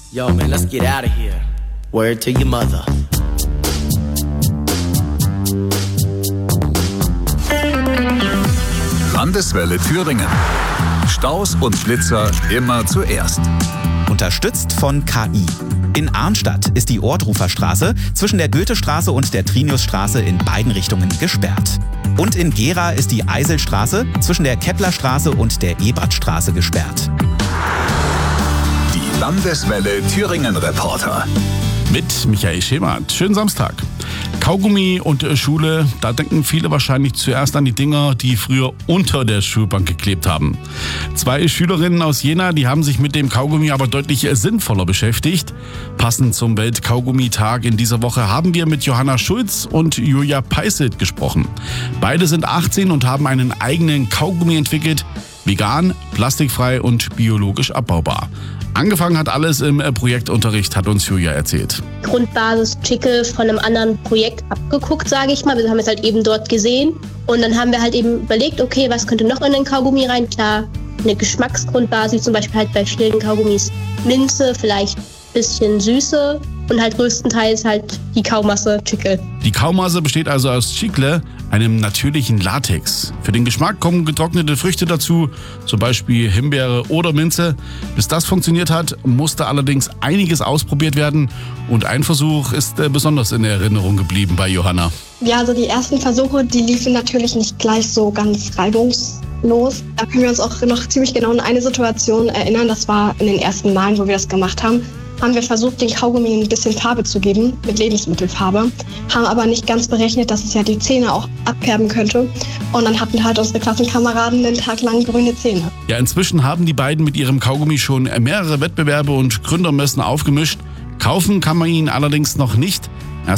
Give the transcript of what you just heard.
Yo, man, let's get out of here. Word to your mother. Landeswelle Thüringen. Staus und Blitzer immer zuerst. Unterstützt von KI. In Arnstadt ist die Ohrdruferstraße zwischen der Goethestraße und der Triniusstraße in beiden Richtungen gesperrt. Und in Gera ist die Eiselstraße zwischen der Keplerstraße und der Ebertstraße gesperrt. Die Landeswelle Thüringen Reporter. Mit Michael Schemert. Schönen Samstag. Kaugummi und Schule, da denken viele wahrscheinlich zuerst an die Dinger, die früher unter der Schulbank geklebt haben. 2 Schülerinnen aus Jena, die haben sich mit dem Kaugummi aber deutlich sinnvoller beschäftigt. Passend zum Weltkaugummitag in dieser Woche haben wir mit Johanna Schulz und Julia Peißelt gesprochen. Beide sind 18 und haben einen eigenen Kaugummi entwickelt. Vegan, plastikfrei und biologisch abbaubar. Angefangen hat alles im Projektunterricht, hat uns Julia erzählt. Grundbasis Chickel von einem anderen Projekt abgeguckt, sage ich mal. Wir haben es halt eben dort gesehen und dann haben wir halt eben überlegt, okay, was könnte noch in den Kaugummi rein? Klar, eine Geschmacksgrundbasis, zum Beispiel halt bei vielen Kaugummis Minze, vielleicht ein bisschen Süße und halt größtenteils halt die Kaumasse Chickel. Die Kaumasse besteht also aus Chicle, einem natürlichen Latex. Für den Geschmack kommen getrocknete Früchte dazu, zum Beispiel Himbeere oder Minze. Bis das funktioniert hat, musste allerdings einiges ausprobiert werden und ein Versuch ist besonders in Erinnerung geblieben bei Johanna. Ja, also die ersten Versuche, die liefen natürlich nicht gleich so ganz reibungslos. Da können wir uns auch noch ziemlich genau an eine Situation erinnern, das war in den ersten Malen, wo wir das gemacht haben. Haben wir versucht, den Kaugummi ein bisschen Farbe zu geben, mit Lebensmittelfarbe, haben aber nicht ganz berechnet, dass es ja die Zähne auch abfärben könnte. Und dann hatten halt unsere Klassenkameraden den Tag lang grüne Zähne. Ja, inzwischen haben die beiden mit ihrem Kaugummi schon mehrere Wettbewerbe und Gründermessen aufgemischt. Kaufen kann man ihn allerdings noch nicht.